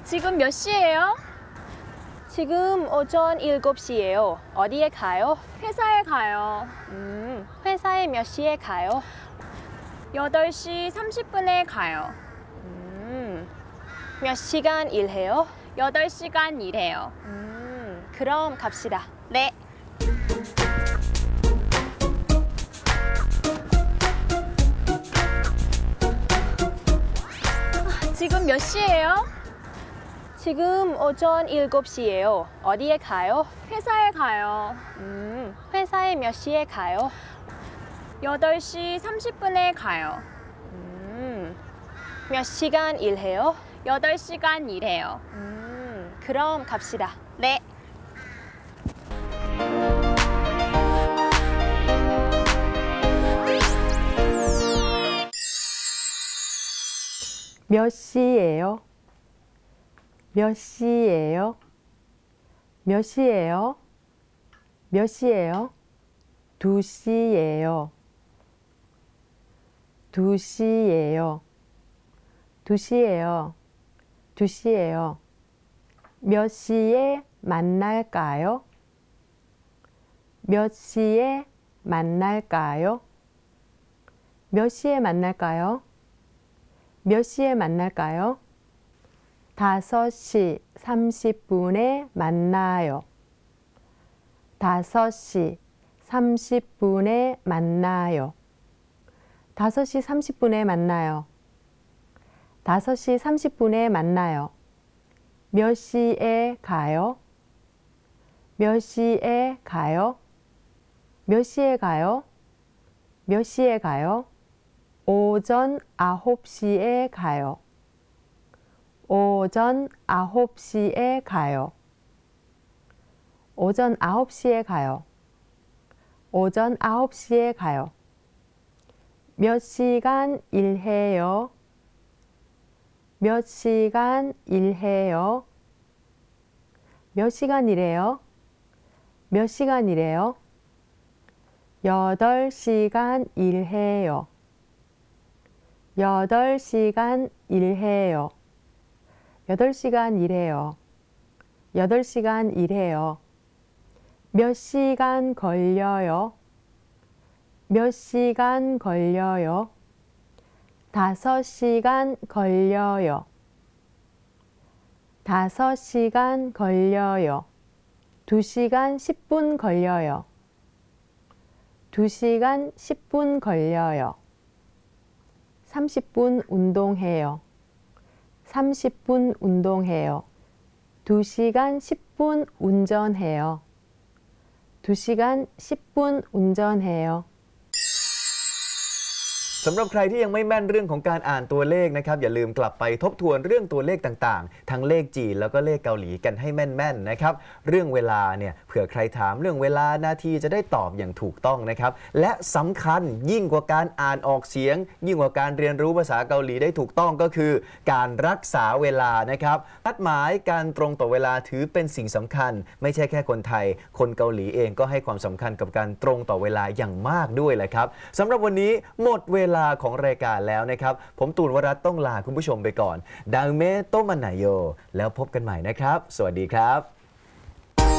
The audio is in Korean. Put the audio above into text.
지금 몇 시예요? 지금 오전 7시예요. 어디에 가요? 회사에 가요. 회사에 몇 시에 가요? 8시 30분에 가요. 몇 시간 일해요? 8시간 일해요. 그럼 갑시다. 네. 지금 몇 시예요? 지금 오전 7시예요. 어디에 가요? 회사에 가요. 회사에 몇 시에 가요? 8시 30분에 가요. 몇 시간 일해요? 8시간 일해요. 그럼 갑시다. 네. 몇 시예요? 몇 시예요? 몇 시예요? 몇 시예요? 2시예요. 2시예요. 2시예요. 2시예요. 몇 시에 만날까요? 몇 시에 만날까요? 몇 시에 만날까요? 몇 시에 만날까요? 5시 30분에 만나요. 5시 30분에 만나요. 5시 30분에 만나요. 5시 30분에 만나요. 몇 시에 가요? 몇 시에 가요? 몇 시에 가요? 몇 시에 가요? 오전 9시에 가요. 오전 9시에 가요. 오전 9시에 가요. 오전 9시에 가요. 몇 시간 일해요? 몇 시간 일해요? 몇 시간 일해요? 몇 시간 일해요? 8시간 일해요. 8시간 일해요. 8시간 일해요. 8시간 일해요. 몇 시간 걸려요? 몇 시간 걸려요? 5시간 걸려요. 5시간 걸려요. 2시간 10분 걸려요. 2시간 10분 걸려요. 30분 운동해요. 30분 운동해요. 2시간 10분 운전해요. 2시간 10분 운전해요. สำหรับใครที่ยังไม่แม่นเรื่องของการอ่านตัวเลขนะครับอย่าลืมกลับไปทบทวนเรื่องตัวเลขต่างๆทั้งเลขจีนแล้วก็เลขเกาหลีกันให้แม่นๆนะครับเรื่องเวลาเนี่ยเผื่อใครถามเรื่องเวลานาทีจะได้ตอบอย่างถูกต้องนะครับและสำคัญยิ่งกว่าการอ่านออกเสียงยิ่งกว่าการเรียนรู้ภาษาเกาหลีได้ถูกต้องก็คือการรักษาเวลานะครับนัดหมายการตรงต่อเวลาถือเป็นสิ่งสำคัญไม่ใช่แค่คนไทยคนเกาหลีเองก็ให้ความสำคัญกับการตรงต่อเวลาอย่างมากด้วยแหละครับสำหรับวันนี้หมดเวลาของรายการแล้วนะครับผมตูนวรัตน์ต้องลาคุณผู้ชมไปก่อนดังเมโตมันนายโยแล้วพบกันใหม่นะครับสวัสดีครับ